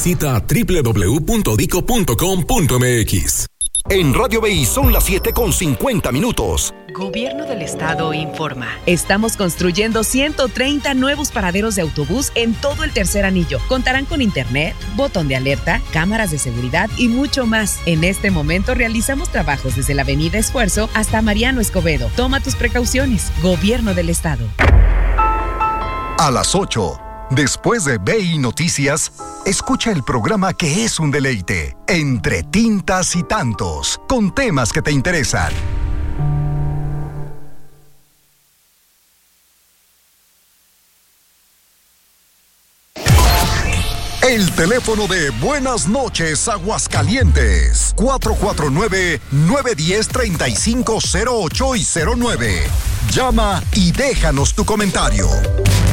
Visita www.dico.com.mx. En Radio BI son las 7:50. Gobierno del Estado informa. Estamos construyendo 130 nuevos paraderos de autobús en todo el tercer anillo. Contarán con internet, botón de alerta, cámaras de seguridad y mucho más. En este momento realizamos trabajos desde la Avenida Esfuerzo hasta Mariano Escobedo. Toma tus precauciones. Gobierno del Estado. A las 8, después de BI Noticias, escucha el programa que es un deleite, Entre Tintas y Tantos, con temas que te interesan. El teléfono de Buenas Noches Aguascalientes, 449-910-3508 y 09. Llama y déjanos tu comentario.